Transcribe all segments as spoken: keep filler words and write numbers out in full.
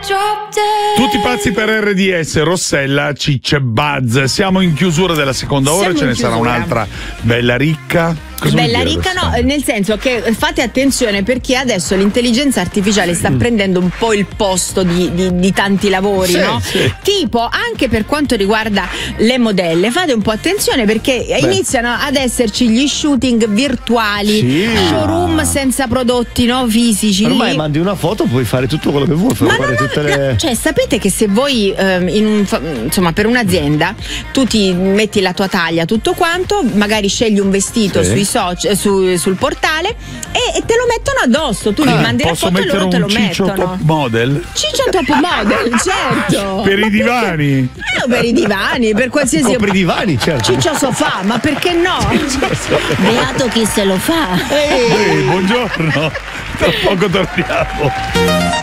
Tutti pazzi per R D S, Rossella, Cicce, Buzz. Siamo in chiusura della seconda ora, Siamo ce ne chiusura. sarà un'altra bella ricca. Cosa Bella vuol dire, ricca, Rossella? no, nel senso che fate attenzione perché adesso l'intelligenza artificiale sta Mm. prendendo un po' il posto di, di, di tanti lavori, Sì, no? sì. Tipo anche per quanto riguarda le modelle, fate un po' attenzione perché Beh. iniziano ad esserci gli shooting virtuali, Sì. showroom senza prodotti, no, fisici. Ormai lì. mandi una foto, puoi fare tutto quello che vuoi, puoi Ma fare no, no, tutte no, le. cioè sapete che se voi ehm, in un, fa- insomma per un'azienda tu ti metti la tua taglia, tutto quanto, magari scegli un vestito Sì. sui soci- su- sul portale e, e te lo mettono addosso, tu gli Ah, mandi la posso foto e mettere loro te un lo ciccio mettono. top model? Ciccio top model, certo. Per Ma i perché- divani? Eh, per i divani, per qualsiasi Copri i divani, certo. Ciccio sofà, ma perché no? Beato chi se lo fa. Ehi, buongiorno. Tra poco torniamo.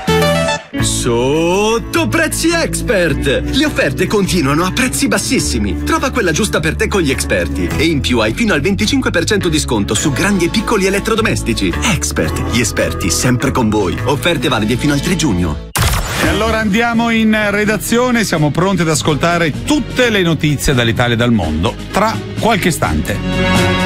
Sotto Prezzi Expert! Le offerte continuano a prezzi bassissimi. Trova quella giusta per te con gli esperti. E in più hai fino al venticinque per cento di sconto su grandi e piccoli elettrodomestici. Expert, gli esperti sempre con voi. Offerte valide fino al tre giugno. E allora andiamo in redazione, siamo pronti ad ascoltare tutte le notizie dall'Italia e dal mondo tra qualche istante.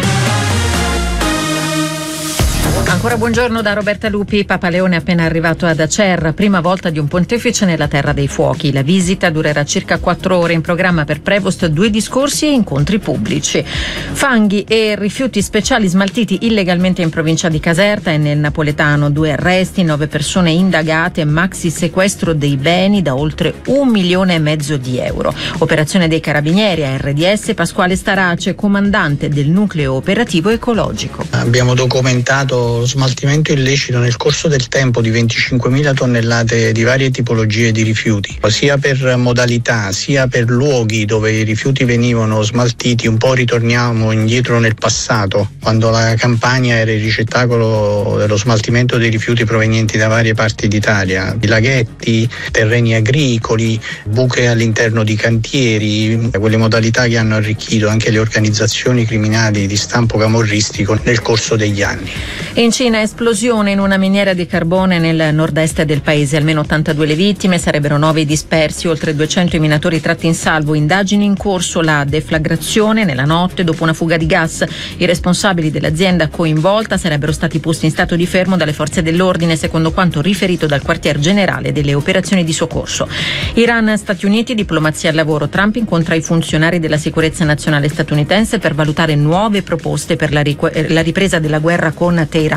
Ancora buongiorno da Roberta Lupi. Papa Leone è appena arrivato ad Acerra, prima volta di un pontefice nella Terra dei Fuochi. La visita durerà circa quattro ore, in programma per Prevost due discorsi e incontri pubblici. Fanghi e rifiuti speciali smaltiti illegalmente in provincia di Caserta e nel Napoletano. Due arresti, nove persone indagate, maxi sequestro dei beni da oltre un milione e mezzo di euro. Operazione dei Carabinieri a R D S, Pasquale Starace, comandante del nucleo operativo ecologico. Abbiamo documentato smaltimento illecito nel corso del tempo di venticinquemila tonnellate di varie tipologie di rifiuti, sia per modalità sia per luoghi dove i rifiuti venivano smaltiti. Un po' ritorniamo indietro nel passato, quando la Campania era il ricettacolo dello smaltimento dei rifiuti provenienti da varie parti d'Italia, i laghetti, terreni agricoli, buche all'interno di cantieri, quelle modalità che hanno arricchito anche le organizzazioni criminali di stampo camorristico nel corso degli anni. In Cina esplosione in una miniera di carbone nel nord-est del paese, almeno ottantadue le vittime, sarebbero nove i dispersi, oltre duecento i minatori tratti in salvo, indagini in corso, la deflagrazione nella notte dopo una fuga di gas. I responsabili dell'azienda coinvolta sarebbero stati posti in stato di fermo dalle forze dell'ordine, secondo quanto riferito dal quartier generale delle operazioni di soccorso. Iran, Stati Uniti, diplomazia al lavoro. Trump incontra i funzionari della sicurezza nazionale statunitense per valutare nuove proposte per la, ric- la ripresa della guerra con Teheran.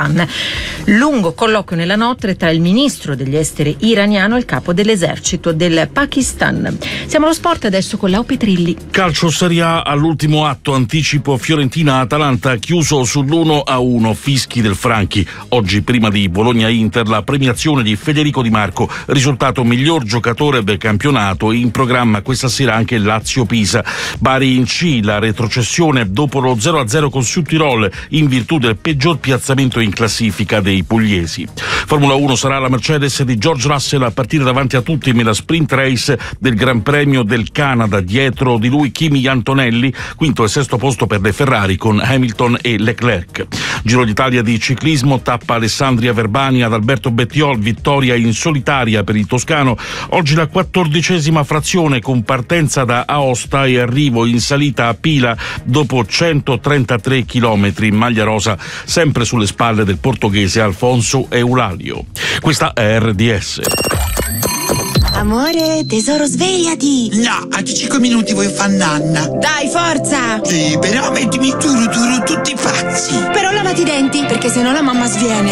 Lungo colloquio nella notte tra il ministro degli esteri iraniano e il capo dell'esercito del Pakistan. Siamo allo sport adesso con Lau Petrilli. Calcio Serie A all'ultimo atto, anticipo Fiorentina-Atalanta chiuso sull'uno a uno, fischi del Franchi. Oggi prima di Bologna-Inter la premiazione di Federico Di Marco, risultato miglior giocatore del campionato, in programma questa sera anche Lazio-Pisa. Bari in C, la retrocessione dopo lo zero a zero con Südtirol in virtù del peggior piazzamento in classifica dei pugliesi. Formula uno sarà la Mercedes di George Russell a partire davanti a tutti nella sprint race del Gran Premio del Canada, dietro di lui Kimi Antonelli, quinto e sesto posto per le Ferrari con Hamilton e Leclerc. Giro d'Italia di ciclismo, tappa Alessandria Verbania ad Alberto Bettiol, vittoria in solitaria per il toscano. Oggi la quattordicesima frazione con partenza da Aosta e arrivo in salita a Pila dopo centotrentatré chilometri in maglia rosa, sempre sulle spalle del portoghese Alfonso Eulalio. Questa è R D S. Amore, tesoro, svegliati! No, a cinque minuti vuoi far nanna. Dai, forza! Sì, però mettimi turu turu tutti pazzi. Però lavati i denti, perché sennò la mamma sviene.